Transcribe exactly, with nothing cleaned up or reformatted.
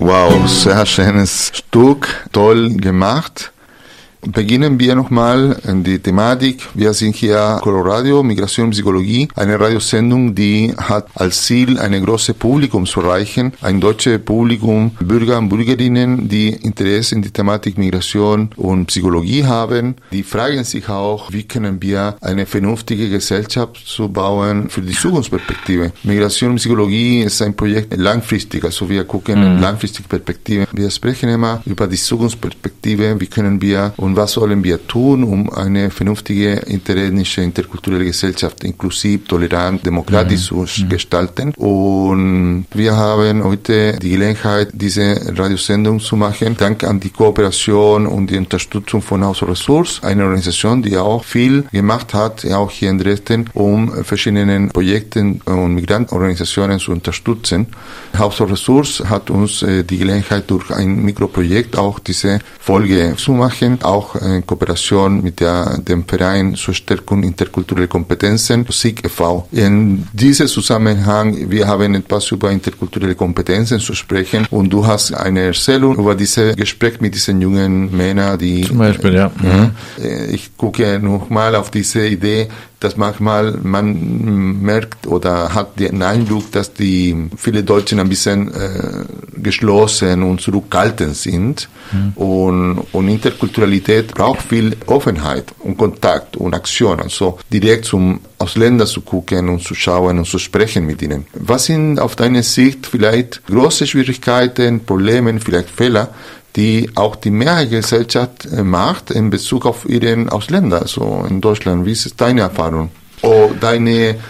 Wow, sehr schönes Stück, toll gemacht. Beginnen wir nochmal in die Thematik. Wir sind hier Coloradio, Migration und Psychologie, eine Radiosendung, die hat als Ziel, ein großes Publikum zu erreichen, ein deutsches Publikum, Bürger und Bürgerinnen, die Interesse in die Thematik Migration und Psychologie haben. Die fragen sich auch, wie können wir eine vernünftige Gesellschaft zu bauen für die Zukunftsperspektive. Migration und Psychologie ist ein Projekt langfristig, also wir gucken in langfristige Perspektive. Wir sprechen immer über die Zukunftsperspektive, wie können wir und was sollen wir tun, um eine vernünftige interethnische, interkulturelle Gesellschaft inklusiv, tolerant, demokratisch mhm. zu gestalten. Und wir haben heute die Gelegenheit, diese Radiosendung zu machen, dank an die Kooperation und die Unterstützung von Haus of Ressource, eine Organisation, die auch viel gemacht hat, auch hier in Dresden, um verschiedene Projekte und Migrantenorganisationen zu unterstützen. Haus of Ressource hat uns die Gelegenheit, durch ein Mikroprojekt auch diese Folge zu machen, auch in Kooperation mit der, dem Verein zur Stärkung interkultureller Kompetenzen, S I G e V. In diesem Zusammenhang, wir haben etwas über interkulturelle Kompetenzen zu sprechen und du hast eine Erzählung über dieses Gespräch mit diesen jungen Männern, die... Zum Beispiel, ja. Mhm. Ich gucke nochmal auf diese Idee, dass manchmal man merkt oder hat den Eindruck, dass die viele Deutschen ein bisschen äh, geschlossen und zurückhaltend sind. Mhm. Und, und Interkulturalität braucht viel Offenheit und Kontakt und Aktion, also direkt zum Ausländer zu gucken und zu schauen und zu sprechen mit ihnen. Was sind auf deiner Sicht vielleicht große Schwierigkeiten, Probleme, vielleicht Fehler, die auch die Mehrheitsgesellschaft macht in Bezug auf ihren Ausländer, also in Deutschland? Wie ist deine Erfahrung? Oh, deine